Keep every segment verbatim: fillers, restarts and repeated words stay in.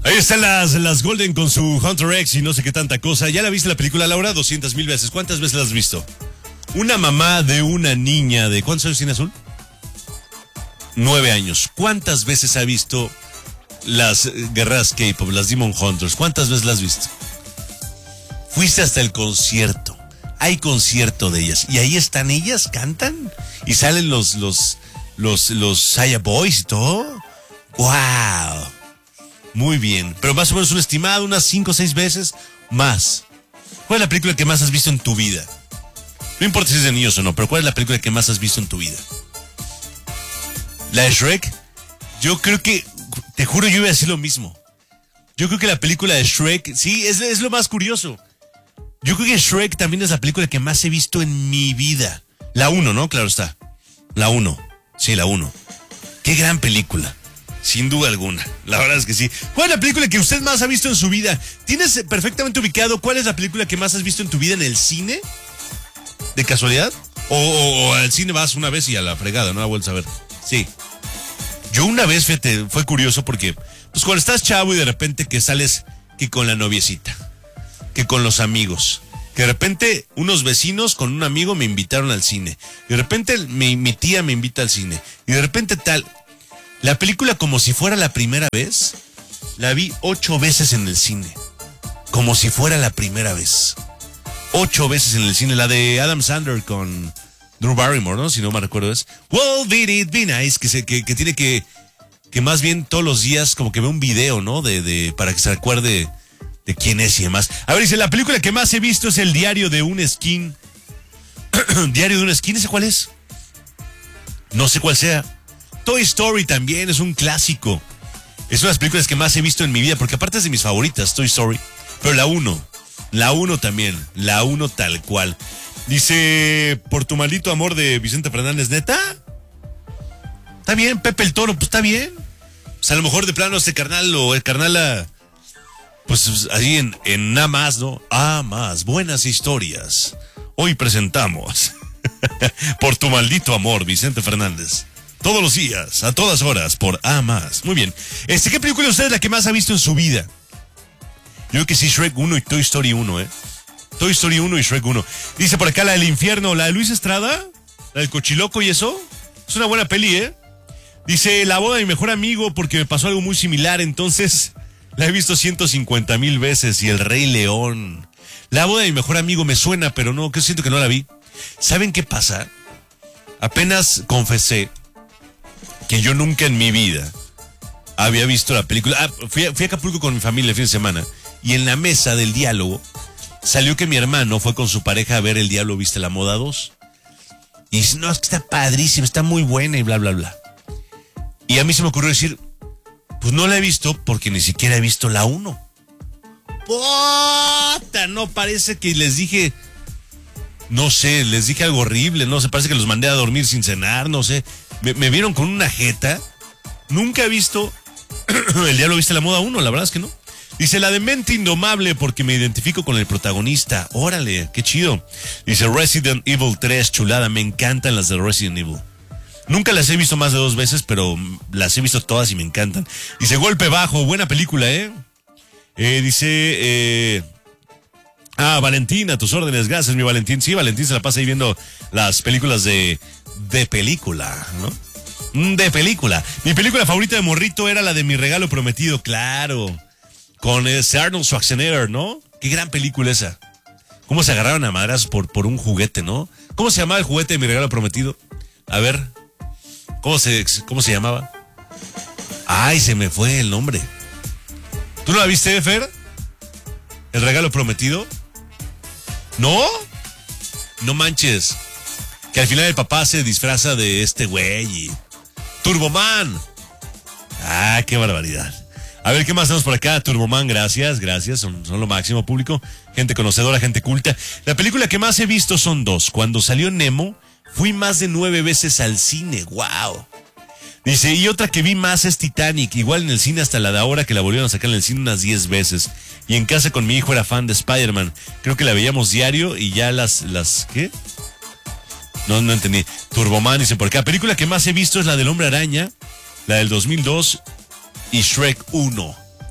Ahí están las, las Golden con su Hunter X y no sé qué tanta cosa. ¿Ya la viste la película, Laura? doscientas mil veces. ¿Cuántas veces la has visto? Una mamá de una niña de... ¿Cuántos años tiene Azul? Nueve años. ¿Cuántas veces ha visto las guerreras K-pop, las Demon Hunters? ¿Cuántas veces las has visto? Fuiste hasta el concierto. Hay concierto de ellas. Y ahí están ellas, cantan. Y salen los, los, los, los Saya Boys y todo. ¡Wow! Muy bien. Pero más o menos un estimado, unas cinco o seis veces más. ¿Cuál es la película que más has visto en tu vida? No importa si es de niños o no, pero ¿cuál es la película que más has visto en tu vida? ¿La de Shrek? Yo creo que, te juro, yo iba a decir lo mismo. Yo creo que la película de Shrek, sí, es, es lo más curioso. Yo creo que Shrek también es la película que más he visto en mi vida. La uno, ¿no? Claro está. La uno. Sí, la uno. Qué gran película. Sin duda alguna. La verdad es que sí. ¿Cuál es la película que usted más ha visto en su vida? ¿Tienes perfectamente ubicado cuál es la película que más has visto en tu vida en el cine? ¿De casualidad? O, o, o al cine vas una vez y a la fregada, ¿no? La vuelves a ver. Sí. Yo una vez, fíjate, fue curioso porque, pues cuando estás chavo y de repente que sales que con la noviecita, que con los amigos, que de repente unos vecinos con un amigo me invitaron al cine, y de repente mi, mi tía me invita al cine, y de repente tal, la película como si fuera la primera vez, la vi ocho veces en el cine, como si fuera la primera vez, ocho veces en el cine, la de Adam Sandler con Drew Barrymore, ¿no? Si no me recuerdo es Well, Did It Be Nice, que, se, que, que tiene que, que más bien todos los días como que ve un video, ¿no? De, de, para que se recuerde de quién es y demás. A ver, dice, la película que más he visto es El Diario de un Skin. Diario de un Skin, ¿ese cuál es? No sé cuál sea. Toy Story también es un clásico. Es una de las películas que más he visto en mi vida, porque aparte es de mis favoritas, Toy Story. Pero la uno, la uno también, la uno tal cual. Dice, por tu maldito amor de Vicente Fernández, ¿neta? Está bien, Pepe el Toro, pues está bien. Pues a lo mejor de plano este carnal o el carnal, a, pues ahí en, en A más, ¿no? A más, buenas historias. Hoy presentamos Por tu maldito amor, Vicente Fernández. Todos los días, a todas horas, por A más. Muy bien. Este, ¿qué película usted es la que más ha visto en su vida? Yo creo que sí, Shrek uno y Toy Story uno, ¿eh? Toy Story uno y Shrek uno. Dice por acá la del infierno, la de Luis Estrada, la del cochiloco y eso. Es una buena peli, ¿eh? Dice, la boda de mi mejor amigo, porque me pasó algo muy similar, entonces la he visto ciento cincuenta mil veces. Y El Rey León. La boda de mi mejor amigo me suena, pero no, que siento que no la vi. ¿Saben qué pasa? Apenas confesé que yo nunca en mi vida había visto la película. Ah, fui, a, fui a Acapulco con mi familia el fin de semana, y en la mesa del diálogo salió que mi hermano fue con su pareja a ver El Diablo Viste la Moda dos. Y dice, no, es que está padrísima, está muy buena y bla, bla, bla. Y a mí se me ocurrió decir, pues no la he visto porque ni siquiera he visto la uno. ¡Puta! No, parece que les dije, no sé, les dije algo horrible, no sé, parece que los mandé a dormir sin cenar, no sé. Me, me vieron con una jeta. Nunca he visto El Diablo Viste la Moda uno, la verdad es que no. Dice, la de Mente Indomable, porque me identifico con el protagonista. Órale, qué chido. Dice, Resident Evil tres, chulada, me encantan las de Resident Evil. Nunca las he visto más de dos veces, pero las he visto todas y me encantan. Dice, Golpe Bajo, buena película, ¿eh? eh dice, eh... Ah, Valentín, a tus órdenes, gracias, mi Valentín. Sí, Valentín se la pasa ahí viendo las películas de, de película, ¿no? De película. Mi película favorita de morrito era la de Mi Regalo Prometido, claro. Con ese Arnold Schwarzenegger, ¿no? Qué gran película esa. Cómo se agarraron a madrazos por, por un juguete, ¿no? ¿Cómo se llamaba el juguete de Mi Regalo Prometido? A ver, ¿cómo se, cómo se llamaba? Ay, se me fue el nombre. ¿Tú no la viste, Fer? ¿El Regalo Prometido? ¿No? No manches. Que al final el papá se disfraza de este güey y... ¡Turboman! Ah, qué barbaridad. A ver, ¿qué más tenemos por acá? Turboman, gracias, gracias, son, son lo máximo, público. Gente conocedora, gente culta. La película que más he visto son dos. Cuando salió Nemo, fui más de nueve veces al cine, wow. Dice, y otra que vi más es Titanic, igual en el cine hasta la de ahora, que la volvieron a sacar en el cine unas diez veces. Y en casa con mi hijo era fan de Spider-Man. Creo que la veíamos diario y ya las, las, ¿qué? No, no entendí. Turboman, dicen por acá. La película que más he visto es la del Hombre Araña, la del dos mil dos... y Shrek uno.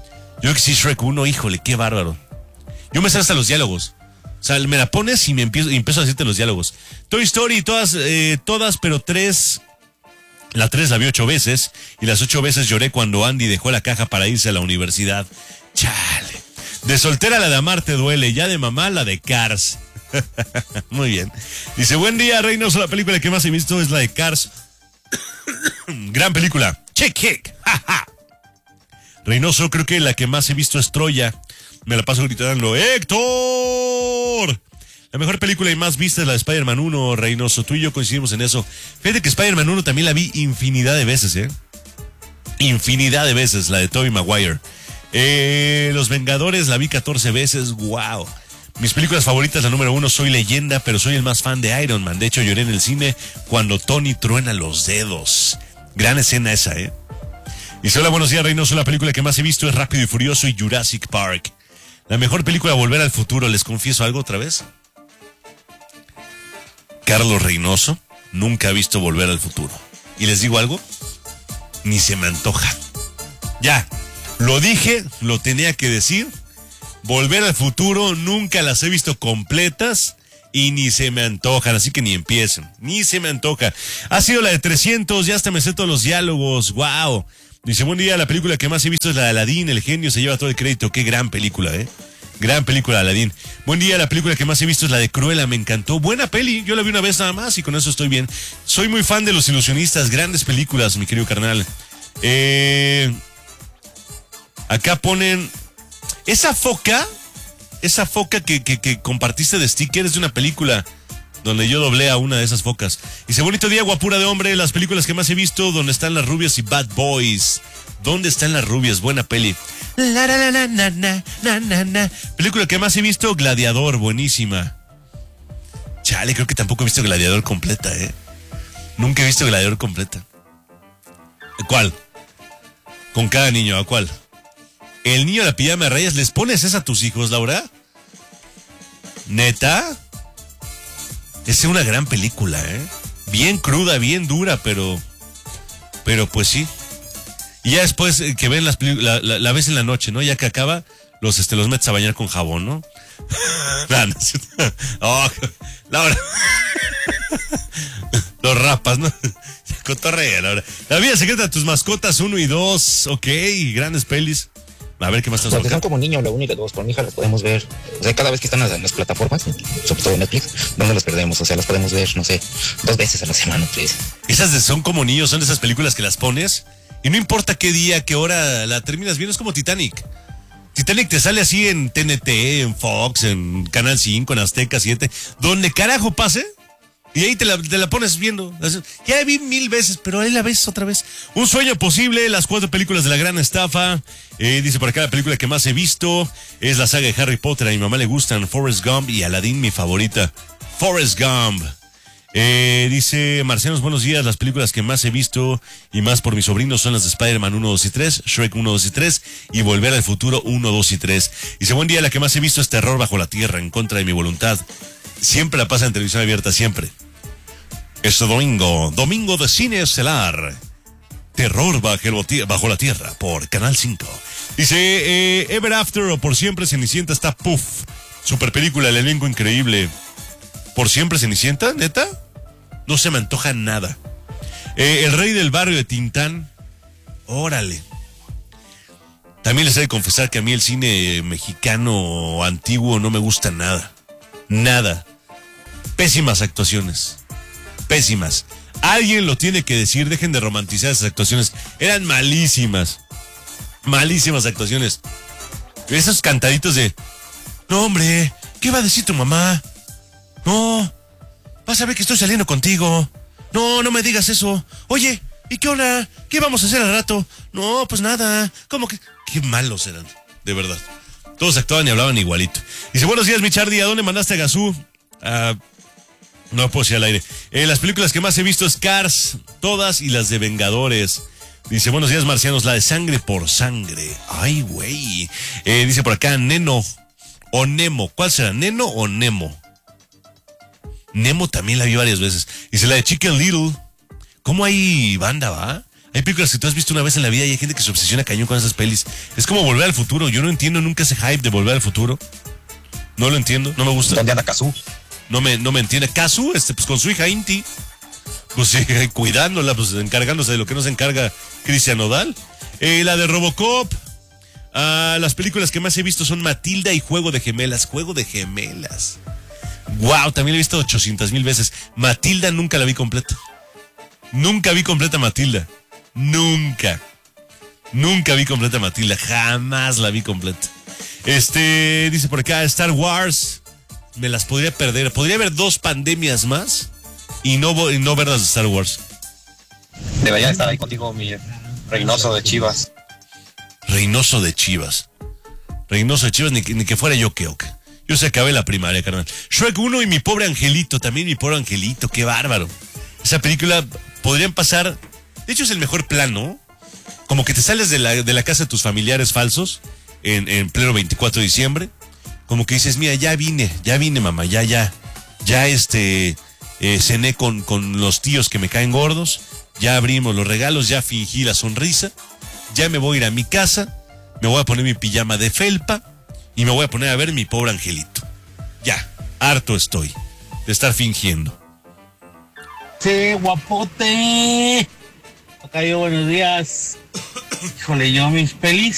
Yo que sí, Shrek uno, híjole, qué bárbaro. Yo me sé hasta los diálogos. O sea, me la pones y me empiezo, y empiezo a decirte los diálogos. Toy Story, todas, eh, todas, pero tres. La tres la vi ocho veces. Y las ocho veces lloré cuando Andy dejó la caja para irse a la universidad. Chale. De soltera la de amar te duele. Ya de mamá la de Cars. Muy bien. Dice, buen día, Reynoso. La película que más he visto es la de Cars. Gran película. Chick kick. Reynoso, creo que la que más he visto es Troya. Me la paso gritando, ¡Héctor! La mejor película y más vista es la de Spider-Man uno, Reynoso. Tú y yo coincidimos en eso. Fíjate que Spider-Man uno también la vi infinidad de veces, ¿eh? Infinidad de veces, la de Tobey Maguire. Eh, Los Vengadores la vi catorce veces, wow. Mis películas favoritas, la número uno, Soy Leyenda, pero soy el más fan de Iron Man. De hecho, lloré en el cine cuando Tony truena los dedos. Gran escena esa, ¿eh? Y hola, buenos días, Reynoso. La película que más he visto es Rápido y Furioso y Jurassic Park. La mejor película, Volver al Futuro. ¿Les confieso algo otra vez? Carlos Reynoso nunca ha visto Volver al Futuro. ¿Y les digo algo? Ni se me antoja. Ya, lo dije, lo tenía que decir. Volver al Futuro nunca las he visto completas y ni se me antojan, así que ni empiecen. Ni se me antoja. Ha sido la de trescientos, ya hasta me sé todos los diálogos. Wow. Dice, buen día, la película que más he visto es la de Aladdin, el genio se lleva todo el crédito. Qué gran película, ¿eh? Gran película, Aladdin. Buen día, la película que más he visto es la de Cruella, me encantó. Buena peli, yo la vi una vez nada más y con eso estoy bien. Soy muy fan de Los Ilusionistas, grandes películas, mi querido carnal. Eh, acá ponen, esa foca, esa foca que, que, que compartiste de sticker es de una película donde yo doblé a una de esas focas. Dice, bonito día, guapura de hombre, las películas que más he visto, donde están las rubias y Bad Boys. ¿Dónde están las rubias? Buena peli. La, la, la, na, na, na, na, na. Película que más he visto, Gladiador, buenísima. Chale, creo que tampoco he visto Gladiador completa, ¿eh? Nunca he visto Gladiador completa. ¿Cuál? Con cada niño, ¿a cuál? El niño de la pijama de rayas, ¿les pones esa a tus hijos, Laura? ¿Neta? Es una gran película, ¿eh? Bien cruda, bien dura, pero... Pero pues sí. Y ya después eh, que ven las películas, la, la, la ves en la noche, ¿no? Ya que acaba, los, este, los metes a bañar con jabón, ¿no? no, no oh, Laura. Los rapas, ¿no? Cotorrea, Laura. La vida secreta de tus mascotas, uno y dos. Ok, grandes pelis. A ver, ¿qué más estás Porque son como niños, la única dos, con mi hija las podemos ver, o sea, cada vez que están en las plataformas, sobre todo en Netflix, no nos las perdemos, o sea, las podemos ver, no sé, dos veces a la semana, tres. Esas de Son como niños, son de esas películas que las pones y no importa qué día, qué hora la terminas viendo, es como Titanic. Titanic te sale así en T N T, en Fox, en Canal cinco, en Azteca siete, donde carajo pase. Y ahí te la, te la pones viendo. Ya la vi mil veces, pero ahí la ves otra vez. Un sueño posible, las cuatro películas de la gran estafa. Eh, dice por acá, la película que más he visto es la saga de Harry Potter. A mi mamá le gustan Forrest Gump y Aladdin, mi favorita. Forrest Gump. Eh, dice Marcianos, buenos días. Las películas que más he visto y más por mis sobrinos son las de Spider-Man uno, dos y tres, Shrek uno, dos y tres y Volver al Futuro uno, dos y tres. Dice, buen día, la que más he visto es Terror bajo la tierra, en contra de mi voluntad. Siempre la pasa en televisión abierta, siempre. Este domingo, domingo de cine estelar. Terror bajo la tierra por Canal cinco. Dice, eh, Ever After o Por Siempre Cenicienta está puff. Super película, el elenco increíble. ¿Por Siempre Cenicienta? ¿Neta? No se me antoja nada. Eh, el Rey del Barrio de Tintán. Órale. También les he de confesar que a mí el cine mexicano antiguo no me gusta nada. Nada. Pésimas actuaciones. Pésimas. Alguien lo tiene que decir, dejen de romantizar esas actuaciones. Eran malísimas. Malísimas actuaciones. Esos cantaditos de, no hombre, ¿qué va a decir tu mamá? No, vas a ver que estoy saliendo contigo. No, no me digas eso. Oye, ¿y qué hora? ¿Qué vamos a hacer al rato? No, pues nada. ¿Cómo que? Qué malos eran, de verdad. Todos actuaban y hablaban igualito. Dice, buenos días, mi Chardy, ¿a dónde mandaste a Gazú? Ah... No puedo decir al aire. Eh, las películas que más he visto es Cars, todas y las de Vengadores. Dice, buenos días, marcianos, la de Sangre por Sangre. Ay, güey. Eh, dice por acá, Neno o Nemo. ¿Cuál será, Neno o Nemo? Nemo también la vi varias veces. Dice, la de Chicken Little. ¿Cómo hay banda, va? Hay películas que tú has visto una vez en la vida y hay gente que se obsesiona cañón con esas pelis. Es como Volver al Futuro. Yo no entiendo nunca ese hype de Volver al Futuro. No lo entiendo, no me gusta. ¿Dónde anda Kazoo? No me, no me entiende. Kazoo, este, pues con su hija Inti. Pues sí, cuidándola, pues encargándose de lo que no se encarga Cristian Nodal. Eh, la de Robocop. Ah, las películas que más he visto son Matilda y Juego de Gemelas. Juego de Gemelas. Wow, también la he visto ochocientas mil veces. Matilda nunca la vi completa. Nunca vi completa Matilda. Nunca. Nunca vi completa Matilda. Jamás la vi completa. Este, dice por acá, Star Wars. Me las podría perder. Podría haber dos pandemias más y no, y no ver las de Star Wars. Debería estar ahí contigo, mi Reynoso de Chivas. Reynoso de Chivas. Reynoso de Chivas, ni que, ni que fuera yo que ok. Yo se acabé la primaria, carnal. Shrek uno y Mi Pobre Angelito. También Mi Pobre Angelito. Qué bárbaro. Esa película podrían pasar. De hecho, es el mejor plan, ¿no? Como que te sales de la, de la casa de tus familiares falsos en, en pleno veinticuatro de diciembre. Como que dices, mira, ya vine, ya vine, mamá, ya, ya. Ya este, eh, cené con, con los tíos que me caen gordos. Ya abrimos los regalos, ya fingí la sonrisa. Ya me voy a ir a mi casa. Me voy a poner mi pijama de felpa. Y me voy a poner a ver Mi Pobre Angelito. Ya, harto estoy de estar fingiendo. Sí, guapote. Acá yo, buenos días. Híjole, yo mis pelis